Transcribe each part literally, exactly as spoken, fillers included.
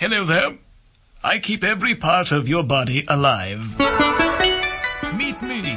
Hello there. I keep every part of your body alive. Meet me.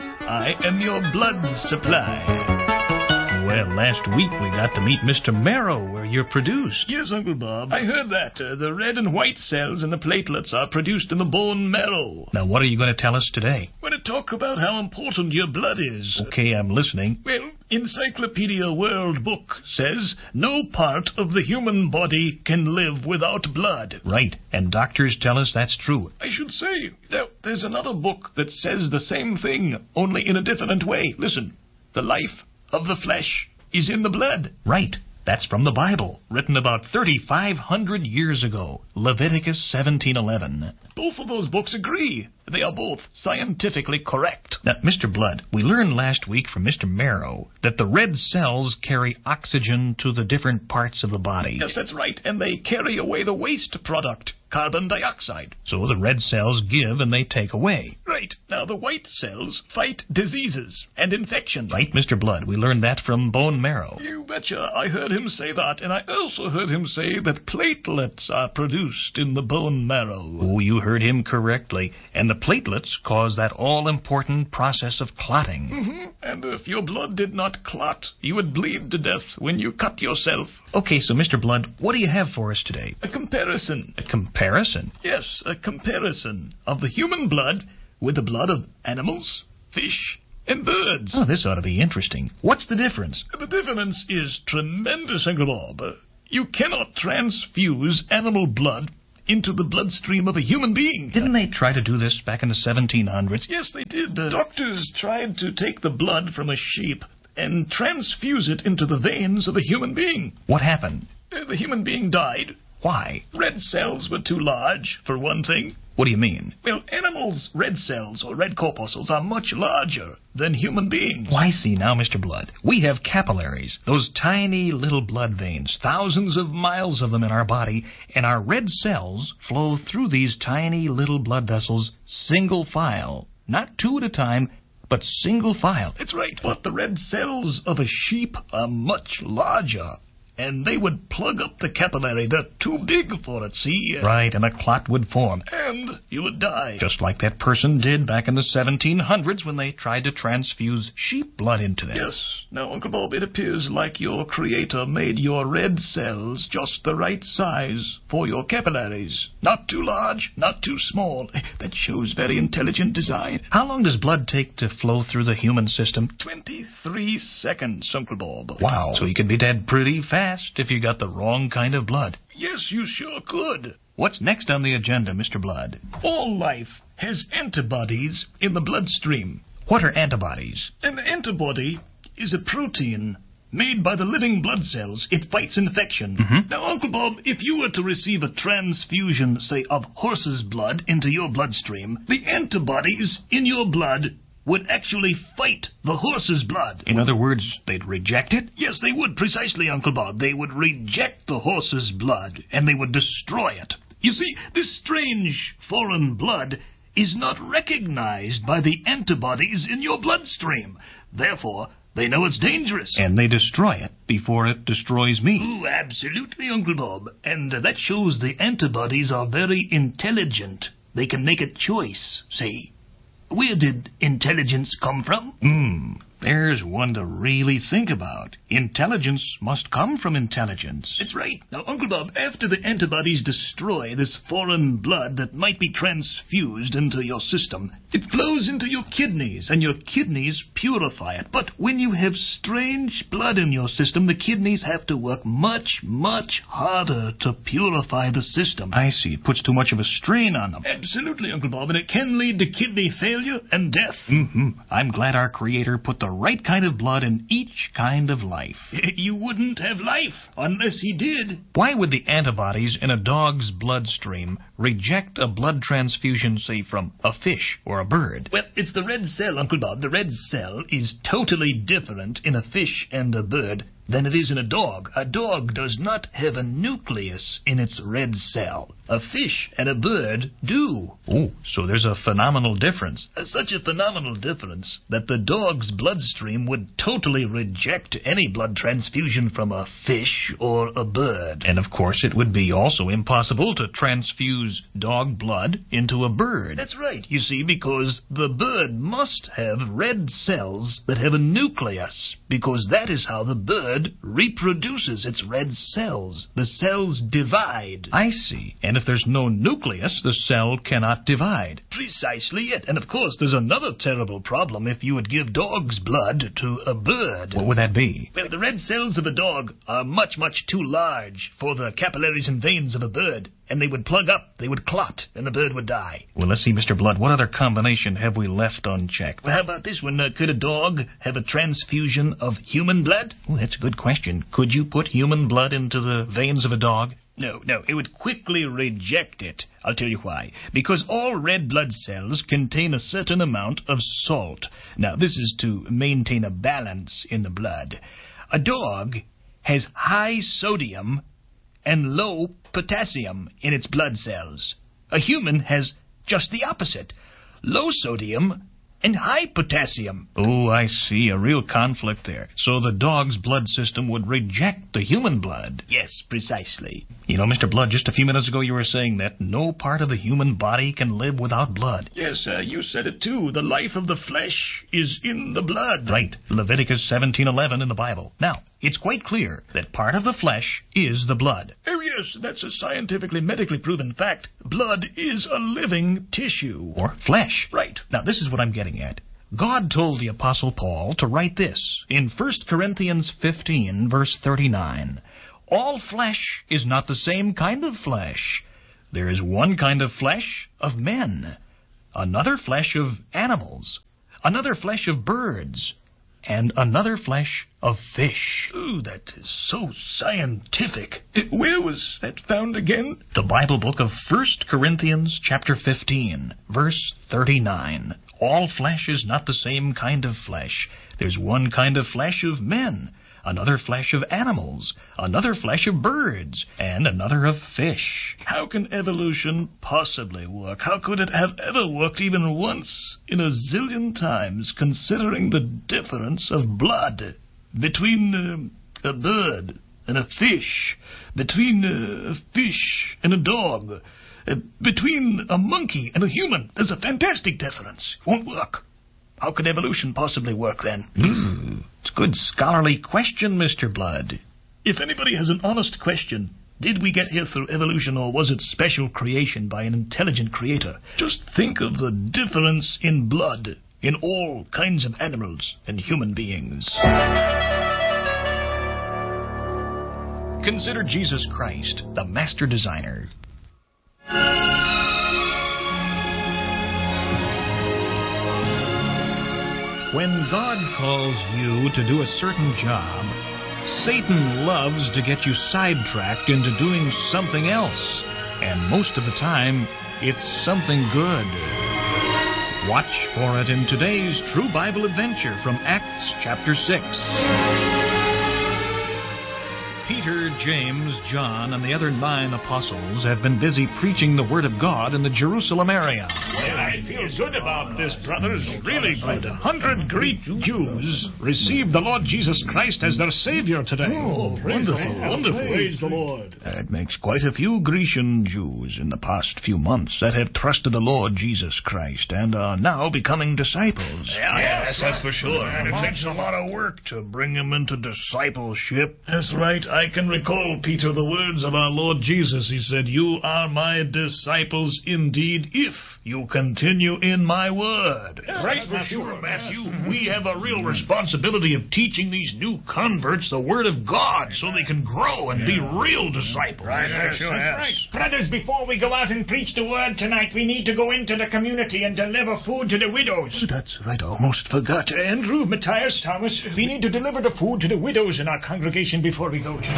I am your blood supply. Well, last week we got to meet Mister Marrow, where you're produced. Yes, Uncle Bob. I heard that. Uh, the red and white cells in the platelets are produced in the bone marrow. Now, what are you going to tell us today? I'm going to talk about how important your blood is. Okay, I'm listening. Well, Encyclopedia World Book says no part of the human body can live without blood. Right, and doctors tell us that's true. I should say, now, there's another book that says the same thing, only in a different way. Listen, the life of the flesh is in the blood. Right. That's from the Bible, written about thirty-five hundred years ago. Leviticus seventeen eleven. Both of those books agree. They are both scientifically correct. Now, Mister Blood, we learned last week from Mister Marrow that the red cells carry oxygen to the different parts of the body. Yes, that's right, and they carry away the waste product, carbon dioxide. So the red cells give and they take away. Right. Now, the white cells fight diseases and infections. Right, Mister Blood. We learned that from bone marrow. You betcha. I heard him say that, and I also heard him say that platelets are produced in the bone marrow. Oh, you heard him correctly. And the platelets cause that all-important process of clotting. Mm-hmm. And if your blood did not clot, you would bleed to death when you cut yourself. Okay, so Mister Blood, what do you have for us today? A comparison. A comparison? Yes, a comparison of the human blood with the blood of animals, fish, and birds. Oh, this ought to be interesting. What's the difference? The difference is tremendous, Uncle Bob. You cannot transfuse animal blood into the bloodstream of a human being. Didn't they try to do this back in the seventeen hundreds? Yes, they did. Uh, doctors tried to take the blood from a sheep and transfuse it into the veins of a human being. What happened? Uh, the human being died. Why? Red cells were too large, for one thing. What do you mean? Well, animals' red cells, or red corpuscles, are much larger than human beings. Why, see now, Mister Blood, we have capillaries, those tiny little blood veins, thousands of miles of them in our body, and our red cells flow through these tiny little blood vessels single file, not two at a time, but single file. That's right, but the red cells of a sheep are much larger. And they would plug up the capillary. They're too big for it, see? Right, and a clot would form. And you would die. Just like that person did back in the seventeen hundreds when they tried to transfuse sheep blood into them. Yes. Now, Uncle Bob, it appears like your creator made your red cells just the right size for your capillaries. Not too large, not too small. That shows very intelligent design. How long does blood take to flow through the human system? twenty-three seconds, Uncle Bob. Wow. So you could be dead pretty fast if you got the wrong kind of blood. Yes, you sure could. What's next on the agenda, Mister Blood? All life has antibodies in the bloodstream. What are antibodies? An antibody is a protein made by the living blood cells. It fights infection. Mm-hmm. Now, Uncle Bob, if you were to receive a transfusion, say, of horse's blood into your bloodstream, the antibodies in your blood would actually fight the horse's blood. In other words, they'd reject it? Yes, they would, precisely, Uncle Bob. They would reject the horse's blood, and they would destroy it. You see, this strange foreign blood is not recognized by the antibodies in your bloodstream. Therefore, they know it's dangerous. And they destroy it before it destroys me. Oh, absolutely, Uncle Bob. And uh, that shows the antibodies are very intelligent. They can make a choice, say. Where did intelligence come from? Hmm, there's one to really think about. Intelligence must come from intelligence. That's right. Now, Uncle Bob, after the antibodies destroy this foreign blood that might be transfused into your system, it flows into your kidneys, and your kidneys purify it. But when you have strange blood in your system, the kidneys have to work much, much harder to purify the system. I see. It puts too much of a strain on them. Absolutely, Uncle Bob, and it can lead to kidney failure and death. Mm-hmm. I'm glad our Creator put the right kind of blood in each kind of life. You wouldn't have life unless he did. Why would the antibodies in a dog's bloodstream reject a blood transfusion, say, from a fish or a bird? Well, it's the red cell, Uncle Bob. The red cell is totally different in a fish and a bird than it is in a dog. A dog does not have a nucleus in its red cell. A fish and a bird do. Oh, so there's a phenomenal difference. Uh, such a phenomenal difference that the dog's bloodstream would totally reject any blood transfusion from a fish or a bird. And of course it would be also impossible to transfuse dog blood into a bird. That's right, you see, because the bird must have red cells that have a nucleus, because that is how the bird reproduces its red cells. The cells divide. I see. And if there's no nucleus, the cell cannot divide. Precisely it. And of course, there's another terrible problem if you would give dog's blood to a bird. What would that be? Well, the red cells of a dog are much, much too large for the capillaries and veins of a bird, and they would plug up, they would clot, and the bird would die. Well, let's see, Mister Blood, what other combination have we left unchecked? Well, how about this one? Uh, could a dog have a transfusion of human blood? Oh, that's a good question. Could you put human blood into the veins of a dog? No, no, it would quickly reject it. I'll tell you why. Because all red blood cells contain a certain amount of salt. Now, this is to maintain a balance in the blood. A dog has high sodium and low potassium in its blood cells. A human has just the opposite. Low sodium and high potassium. Oh, I see. A real conflict there. So the dog's blood system would reject the human blood. Yes, precisely. You know, Mister Blood, just a few minutes ago you were saying that no part of the human body can live without blood. Yes, uh, you said it too. The life of the flesh is in the blood. Right. Leviticus seventeen eleven in the Bible. Now, it's quite clear that part of the flesh is the blood. Oh, yes, that's a scientifically, medically proven fact. Blood is a living tissue. Or flesh. Right. Now, this is what I'm getting at. God told the Apostle Paul to write this in First Corinthians fifteen, verse thirty-nine. All flesh is not the same kind of flesh. There is one kind of flesh of men, another flesh of animals, another flesh of birds, and another flesh of fish. Ooh, that is so scientific. Where was that found again? The Bible book of First Corinthians chapter fifteen, verse thirty-nine. All flesh is not the same kind of flesh. There's one kind of flesh of men, another flesh of animals, another flesh of birds, and another of fish. How can evolution possibly work? How could it have ever worked even once in a zillion times, considering the difference of blood between uh, a bird and a fish, between uh, a fish and a dog, uh, between a monkey and a human? There's a fantastic difference. Won't work. How could evolution possibly work then? Mm, it's a good scholarly question, Mister Blood. If anybody has an honest question, did we get here through evolution or was it special creation by an intelligent creator? Just think of the difference in blood in all kinds of animals and human beings. Consider Jesus Christ, the master designer. When God calls you to do a certain job, Satan loves to get you sidetracked into doing something else. And most of the time, it's something good. Watch for it in today's True Bible Adventure from Acts chapter six. Peter, James, John, and the other nine apostles have been busy preaching the Word of God in the Jerusalem area. Well, I feel good about this, brothers. Really good. A hundred Greek Jews received the Lord Jesus Christ as their Savior today. Oh, wonderful, wonderful. Praise the Lord. That makes quite a few Grecian Jews in the past few months that have trusted the Lord Jesus Christ and are now becoming disciples. Yeah, yes, that's for sure. And it takes a lot of work to bring them into discipleship. That's right. I can recall, Peter, the words of our Lord Jesus. He said, "You are my disciples indeed if you continue in my word." Yeah, right, for sure, Matthew. We have a real responsibility of teaching these new converts the Word of God so they can grow and be real disciples. Right, yes, sure, that's yes. right. Brothers, before we go out and preach the Word tonight, we need to go into the community and deliver food to the widows. That's right, I almost forgot. Andrew, Matthias, Thomas, we need to deliver the food to the widows in our congregation before we go tonight.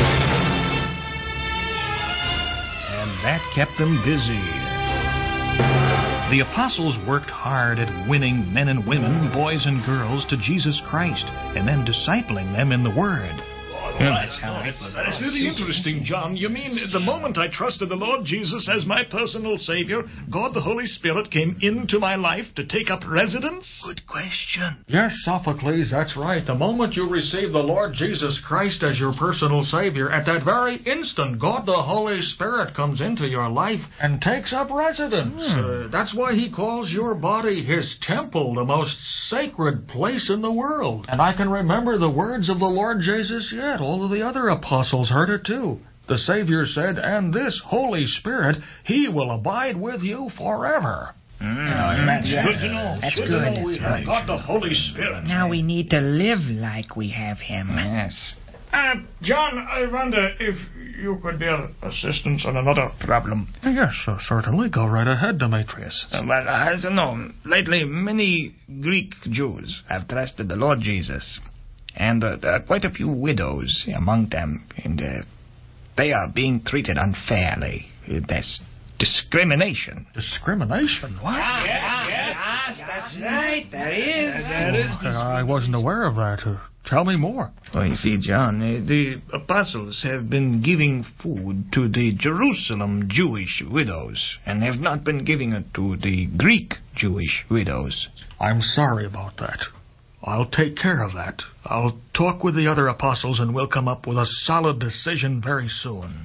And that kept them busy. The apostles worked hard at winning men and women, boys and girls to Jesus Christ, and then discipling them in the Word. That's how it was. That's really interesting, John. You mean the moment I trusted the Lord Jesus as my personal Savior, God the Holy Spirit came into my life to take up residence? Good question. Yes, Sophocles, that's right. The moment you receive the Lord Jesus Christ as your personal Savior, at that very instant, God the Holy Spirit comes into your life and takes up residence. Hmm. Uh, that's why he calls your body his temple, the most sacred place in the world. And I can remember the words of the Lord Jesus yet. All of the other apostles heard it too. The Savior said, "And this Holy Spirit, he will abide with you forever." Mm, oh, that's yeah. good to know. That's good. good. To know we That's have right. got the Holy Spirit. Now we need to live like we have him. Yes. Uh, John, I wonder if you could be of assistance on another problem. Yes, uh, certainly. Go right ahead, Demetrius. Uh, well, as you know, lately many Greek Jews have trusted the Lord Jesus, and uh, there are quite a few widows among them, and uh, they are being treated unfairly. Uh, There's discrimination. Discrimination? What? Yes, yes, yes, that's right. There is. That is Oh, I wasn't aware of that. Uh, tell me more. Well, you see, John, uh, the apostles have been giving food to the Jerusalem Jewish widows, and have not been giving it to the Greek Jewish widows. I'm sorry about that. I'll take care of that. I'll talk with the other apostles and we'll come up with a solid decision very soon.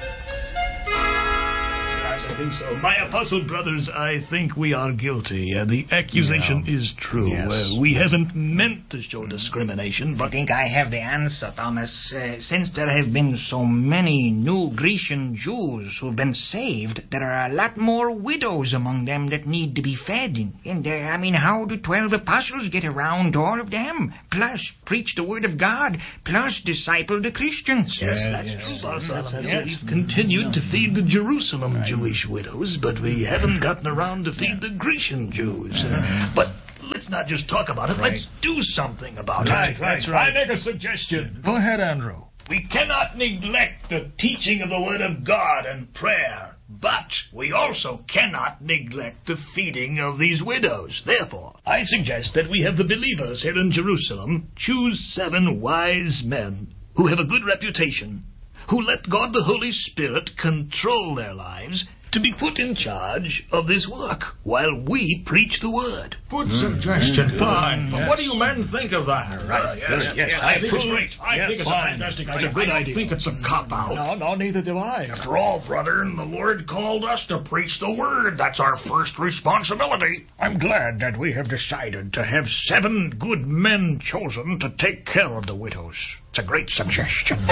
I think so. My apostle brothers, I think we are guilty. Uh, the accusation Yeah. is true. Yes. Uh, we haven't meant to show discrimination, I but think I have the answer, Thomas. Uh, since there have been so many new Grecian Jews who've been saved, there are a lot more widows among them that need to be fed. And, uh, I mean, how do twelve apostles get around all of them? Plus, preach the word of God. Plus, disciple the Christians. yes, that's true, boss. That's, that's yes. We've continued to feed the Jerusalem Jewish widows, but we haven't gotten around to feed the Grecian Jews. Uh, but let's not just talk about it. Let's do something about Right, it. right. That's right. I make a suggestion. Go ahead, Andrew. We cannot neglect the teaching of the Word of God and prayer, but we also cannot neglect the feeding of these widows. Therefore, I suggest that we have the believers here in Jerusalem choose seven wise men who have a good reputation, who let God the Holy Spirit control their lives, to be put in charge of this work while we preach the Word. Good suggestion. Fine. But what do you men think of that? Right. Yes, yes, I, I think it's approve. great. I Yes, think it's fine. a fantastic It's idea. a good I don't idea. think it's a cop-out. No, no, neither do I. After all, brother, the Lord called us to preach the Word. That's our first responsibility. I'm glad that we have decided to have seven good men chosen to take care of the widows. It's a great suggestion.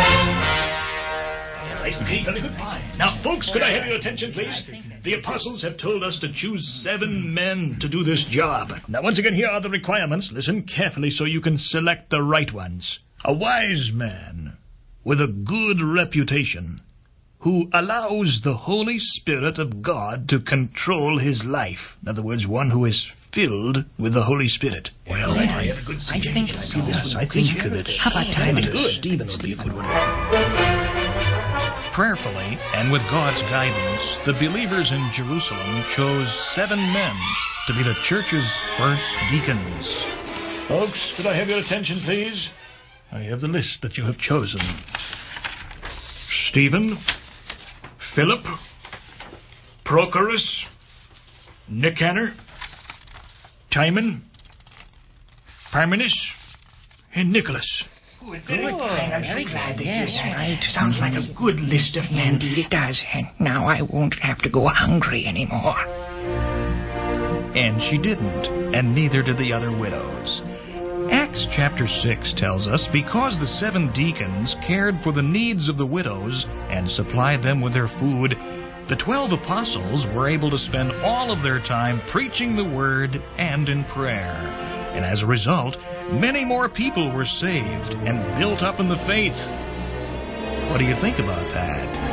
I think very good. Now, folks, could I have your attention, please? The apostles have told us to choose seven men to do this job. Now, once again, here are the requirements. Listen carefully so you can select the right ones. A wise man with a good reputation who allows the Holy Spirit of God to control his life. In other words, one who is filled with the Holy Spirit. Well, I have a good I think suggestion. so. Yes, I think that... How about time? Good. Stephen will be a good one. Prayerfully, and with God's guidance, the believers in Jerusalem chose seven men to be the church's first deacons. Folks, could I have your attention, please? I have the list that you have chosen. Stephen, Philip, Prochorus, Nicanor, Timon, Parmenas, and Nicholas. Good. I'm very glad that yes, right. Sounds like a good list of men. Indeed it does. And now I won't have to go hungry anymore. And she didn't, and neither did the other widows. Acts chapter six tells us, because the seven deacons cared for the needs of the widows and supplied them with their food, the twelve apostles were able to spend all of their time preaching the word and in prayer. And as a result, many more people were saved and built up in the faith. What do you think about that?